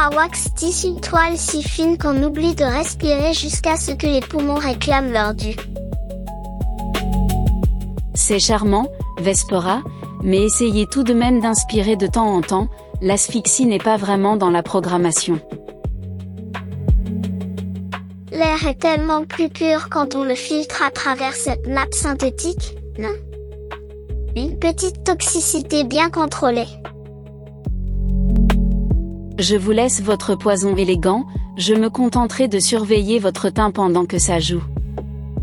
wax tissu toile si fine qu'on oublie de respirer jusqu'à ce que les poumons réclament leur dû. C'est charmant, Vespera, mais essayez tout de même d'inspirer de temps en temps, l'asphyxie n'est pas vraiment dans la programmation. L'air est tellement plus pur quand on le filtre à travers cette nappe synthétique, non? Une petite toxicité bien contrôlée. Je vous laisse votre poison élégant, je me contenterai de surveiller votre teint pendant que ça joue.